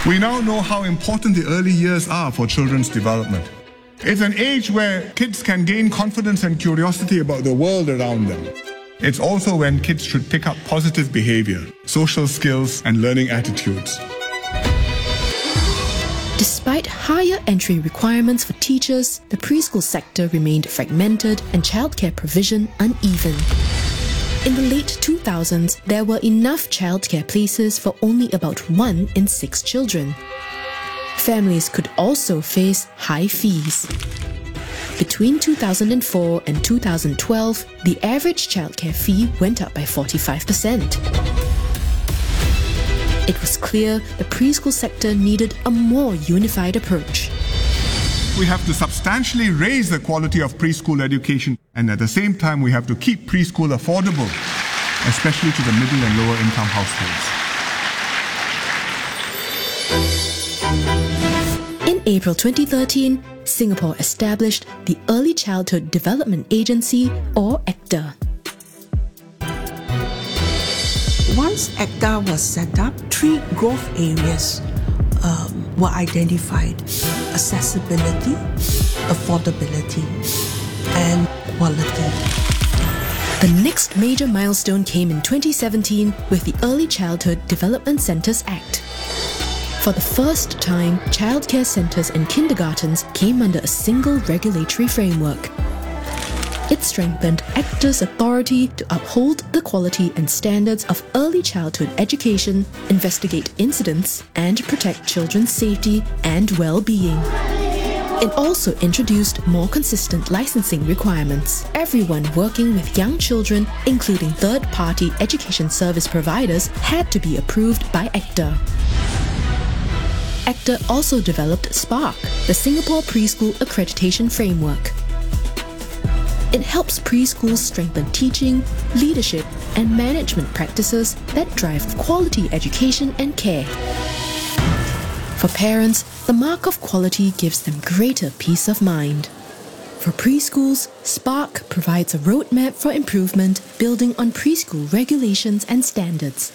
We now know how important the early years are for children's development. It's an age where kids can gain confidence and curiosity about the world around them. It's also when kids should pick up positive behavior, social skills, and learning attitudes. Despite higher entry requirements for teachers, the preschool sector remained fragmented and childcare provision uneven. In the late 2000s, there were enough childcare places for only about 1 in 6 children. Families could also face high fees. Between 2004 and 2012, the average childcare fee went up by 45%. It was clear the preschool sector needed a more unified approach. We have to substantially raise the quality of preschool education, and at the same time we have to keep preschool affordable, especially to the middle and lower income households. In April 2013, Singapore established the Early Childhood Development Agency, or ECDA. Once ECDA was set up, 3 growth areas were identified: accessibility, affordability, and quality. The next major milestone came in 2017 with the Early Childhood Development Centres Act. For the first time, childcare centres and kindergartens came under a single regulatory framework. It strengthened ECDA's authority to uphold the quality and standards of early childhood education, investigate incidents, and protect children's safety and well-being. It also introduced more consistent licensing requirements. Everyone working with young children, including third-party education service providers, had to be approved by ECDA. ECDA also developed SPARK, the Singapore Preschool Accreditation Framework. It helps preschools strengthen teaching, leadership, and management practices that drive quality education and care. For parents, the mark of quality gives them greater peace of mind. For preschools, SPARK provides a roadmap for improvement, building on preschool regulations and standards.